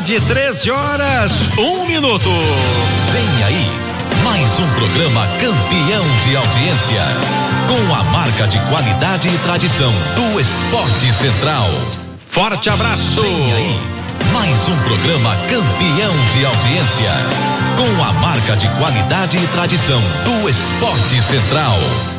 tarde, 13h01. Vem aí, mais um programa campeão de audiência, com a marca de qualidade e tradição do Esporte Central. Forte abraço. Vem aí, mais um programa campeão de audiência, com a marca de qualidade e tradição do Esporte Central.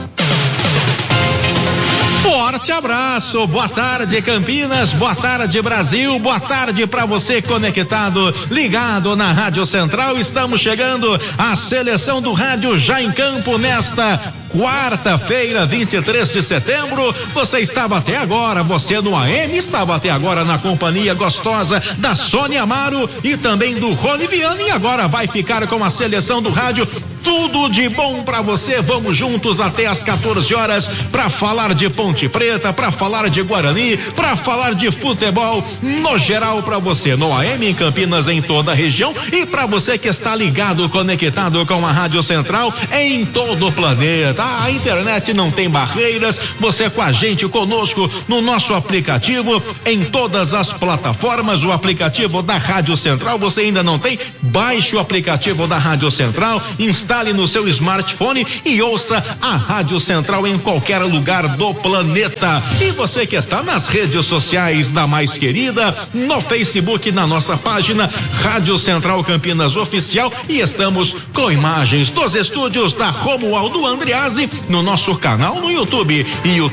Forte abraço, boa tarde Campinas, boa tarde Brasil, boa tarde para você conectado, ligado na Rádio Central. Estamos chegando à seleção do rádio já em campo nesta quarta-feira, 23 de setembro. Você estava até agora, você no AM, estava até agora na companhia gostosa da Sônia Amaro e também do Rony Viana, e agora vai ficar com a seleção do rádio. Tudo de bom para você. Vamos juntos até às 14 horas para falar de Ponte Preta, para falar de Guarani, para falar de futebol no geral para você no AM em Campinas, em toda a região, e para você que está ligado, conectado com a Rádio Central em todo o planeta. A internet não tem barreiras. Você com a gente, conosco no nosso aplicativo, em todas as plataformas. O aplicativo da Rádio Central você ainda não tem? Baixe o aplicativo da Rádio Central, instale no seu smartphone e ouça a Rádio Central em qualquer lugar do planeta. E você que está nas redes sociais da mais querida, no Facebook, na nossa página Rádio Central Campinas Oficial, e estamos com imagens dos estúdios da Romualdo Andreazzi no nosso canal no YouTube,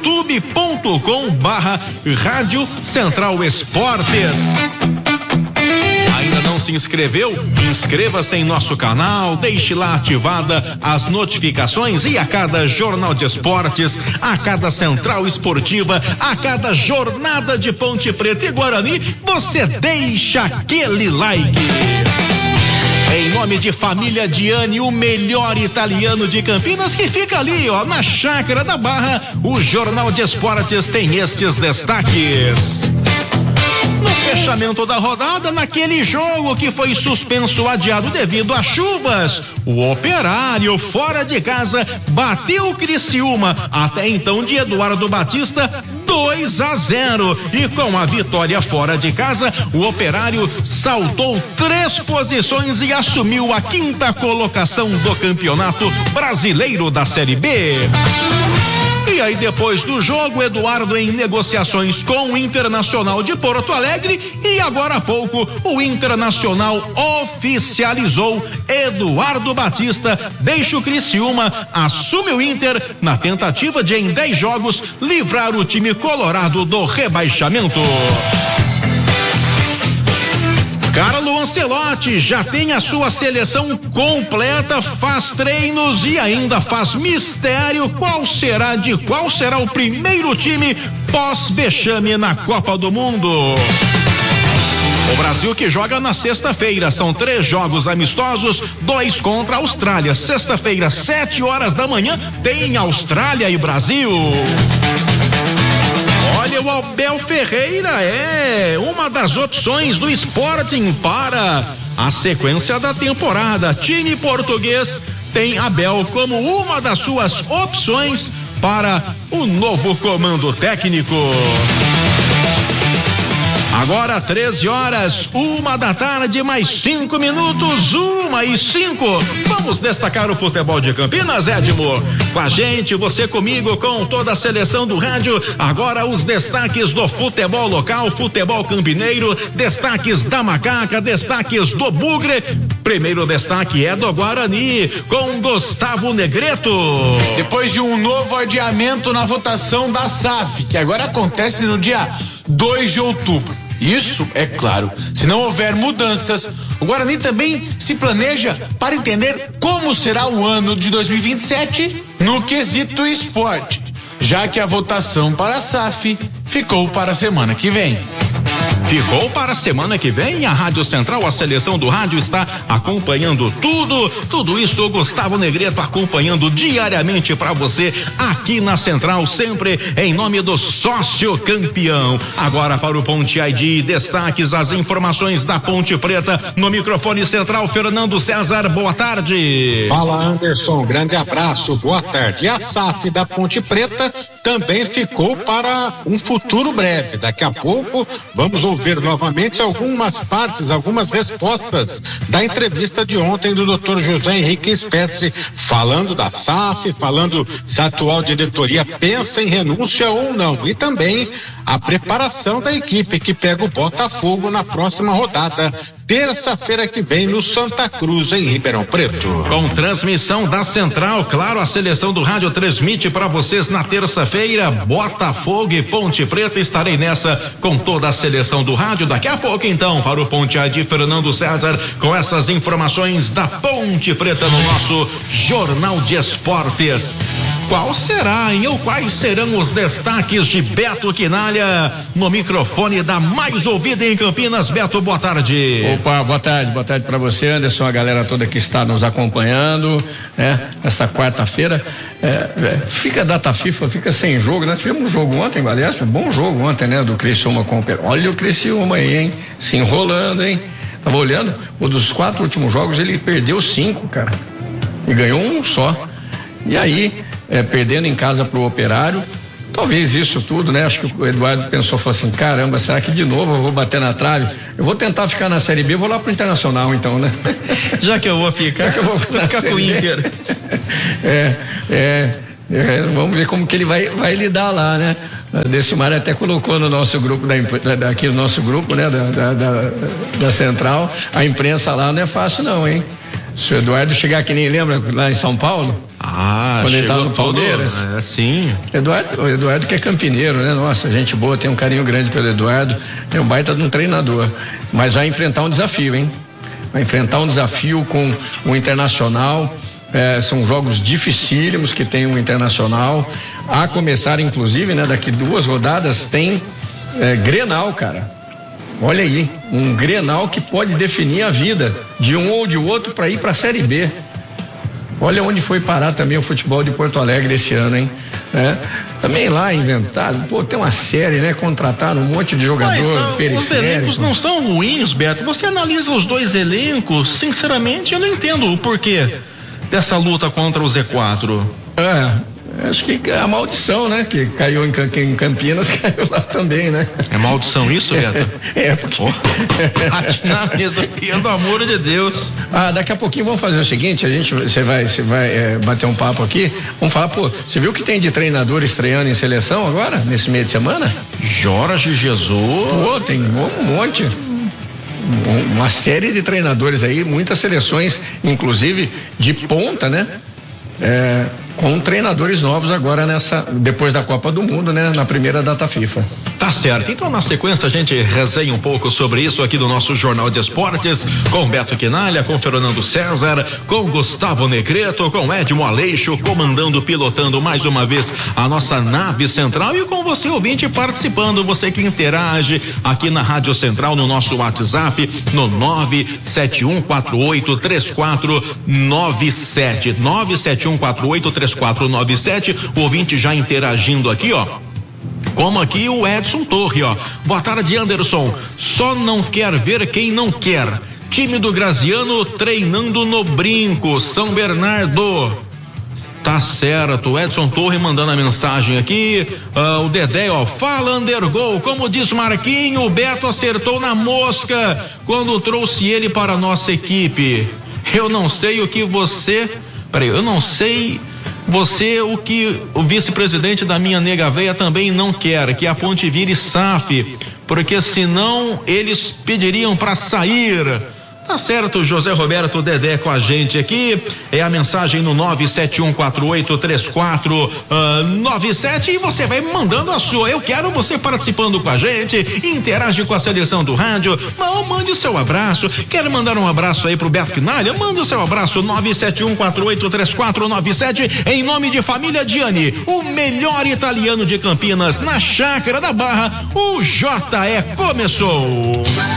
youtube.com/Rádio Central Esportes. Se inscreveu? Inscreva-se em nosso canal, deixe lá ativada as notificações, e a cada jornal de esportes, a cada central esportiva, a cada jornada de Ponte Preta e Guarani, você deixa aquele like. Em nome de Família Diani, o melhor italiano de Campinas, que fica ali, ó, na Chácara da Barra, o Jornal de Esportes tem estes destaques. No fechamento da rodada, naquele jogo que foi suspenso, adiado devido a chuvas, o Operário fora de casa bateu o Criciúma, até então de Eduardo Batista, 2-0, e com a vitória fora de casa, o Operário saltou 3 posições e assumiu a 5ª colocação do Campeonato Brasileiro da Série B. E aí, depois do jogo, Eduardo em negociações com o Internacional de Porto Alegre, e agora há pouco o Internacional oficializou: Eduardo Batista deixa o Criciúma, assume o Inter na tentativa de, em 10 jogos, livrar o time colorado do rebaixamento. Carlo Ancelotti já tem a sua seleção completa, faz treinos e ainda faz mistério qual será o primeiro time pós-vexame na Copa do Mundo. O Brasil que joga na sexta-feira, são 3 jogos amistosos, 2 contra a Austrália. Sexta-feira, 7 horas da manhã, tem Austrália e Brasil. Olha, o Abel Ferreira é uma das opções do Sporting para a sequência da temporada. Time português tem Abel como uma das suas opções para o novo comando técnico. Agora 13h01 da tarde, mais 5 minutos, 1:05. Vamos destacar o futebol de Campinas, Edmo. Com a gente, você comigo, com toda a seleção do rádio. Agora os destaques do futebol local, futebol campineiro, destaques da Macaca, destaques do Bugre. Primeiro destaque é do Guarani, com Gustavo Negreto. Depois de um novo adiamento na votação da SAF, que agora acontece no dia 2 de outubro. Isso, é claro, se não houver mudanças, o Guarani também se planeja para entender como será o ano de 2027 no quesito esporte, já que a votação para a SAF ficou para a semana que vem. Ficou para a semana que vem. A Rádio Central, a seleção do rádio, está acompanhando tudo isso. O Gustavo Negreto acompanhando diariamente para você aqui na Central, sempre em nome do sócio campeão. Agora para o Ponte ID, destaques, as informações da Ponte Preta no microfone central, Fernando César, boa tarde. Fala, Anderson, grande abraço, boa tarde. E a SAF da Ponte Preta também ficou para um futuro breve. Daqui a pouco vamos ouvir novamente algumas partes, algumas respostas da entrevista de ontem do Dr. José Henrique Spessri, falando da SAF, falando se a atual diretoria pensa em renúncia ou não, e também a preparação da equipe que pega o Botafogo na próxima rodada, terça-feira que vem no Santa Cruz, em Ribeirão Preto. Com transmissão da Central, claro, a seleção do rádio transmite para vocês na terça-feira, Botafogo e Ponte Preta. Estarei nessa com toda a seleção do rádio. Daqui a pouco, então, para o Ponte AD, Fernando César, com essas informações da Ponte Preta no nosso Jornal de Esportes. Qual será, hein? Ou quais serão os destaques de Beto Quinalha no microfone da mais ouvida em Campinas? Beto, boa tarde. Opa, boa tarde para você, Anderson, a galera toda que está nos acompanhando, né? Essa quarta-feira, fica data FIFA, fica sem jogo, né? Tivemos um jogo ontem, aliás, um bom jogo ontem, né? Do Criciúma com o Operário. Olha o Criciúma aí, hein? Se enrolando, hein? Tava olhando, dos 4 últimos jogos ele perdeu 5, cara, e ganhou um só. E aí, perdendo em casa pro Operário, talvez isso tudo, né? Acho que o Eduardo pensou, falou assim, caramba, será que de novo eu vou bater na trave? Eu vou tentar ficar na Série B, vou lá pro Internacional então, né? Já que eu vou ficar, eu vou ficar com o Inter. Vamos ver como que ele vai lidar lá, né? Decimar até colocou no nosso grupo, aqui no nosso grupo, né? Da Central, a imprensa lá não é fácil não, hein? Se o Eduardo chegar que nem lembra lá em São Paulo, quando ele estava no Palmeiras, sim. O Eduardo que é campineiro, né? Nossa, gente boa, tem um carinho grande pelo Eduardo, é um baita de um treinador, mas vai enfrentar um desafio, hein? Vai enfrentar um desafio com o Internacional. São jogos dificílimos que tem o Internacional, a começar inclusive, né? Daqui 2 rodadas tem Grenal, cara. Olha aí, um Grenal que pode definir a vida de um ou de outro para ir para a Série B. Olha onde foi parar também o futebol de Porto Alegre esse ano, hein? Também lá inventado, tem uma série, né? Contrataram um monte de jogador periférico. Os elencos não são ruins, Beto. Você analisa os 2 elencos, sinceramente eu não entendo o porquê dessa luta contra o Z4. Acho que a maldição, né? Que caiu em Campinas, caiu lá também, né? É maldição isso, Beto? Porque... Bate na mesa, pelo amor de Deus. Daqui a pouquinho vamos fazer o seguinte, você vai bater um papo aqui, vamos falar, você viu que tem de treinador estreando em seleção agora, nesse meio de semana? Jorge Jesus. Tem um monte. Uma série de treinadores aí, muitas seleções, inclusive de ponta, né? Com treinadores novos agora depois da Copa do Mundo, né? Na primeira data FIFA. Tá certo, então na sequência a gente resenha um pouco sobre isso aqui do nosso Jornal de Esportes, com Beto Quinalha, com Fernando César, com Gustavo Negreto, com Edmo Aleixo, comandando, pilotando mais uma vez a nossa nave central, e com você ouvinte participando, você que interage aqui na Rádio Central, no nosso WhatsApp, no 971483497, 971483497, o ouvinte já interagindo aqui, ó. Como aqui o Edson Torre, ó. Boa tarde, Anderson. Só não quer ver quem não quer. Time do Graziano treinando no Brinco, São Bernardo. Tá certo, Edson Torre mandando a mensagem aqui, o Dedé, ó, fala Undergol, como diz Marquinho, o Beto acertou na mosca quando trouxe ele para a nossa equipe. Eu não sei o que você o que o vice-presidente da minha nega véia também não quer, que a Ponte vire SAF, porque senão eles pediriam para sair. Tá certo, José Roberto Dedé com a gente aqui, é a mensagem no 971483497 e você vai mandando a sua, eu quero você participando com a gente, interage com a seleção do rádio, mande o seu abraço, quer mandar um abraço aí pro Beto Quinalha, mande o seu abraço, 971483497, em nome de Família Gianni, o melhor italiano de Campinas, na Chácara da Barra, o JE começou.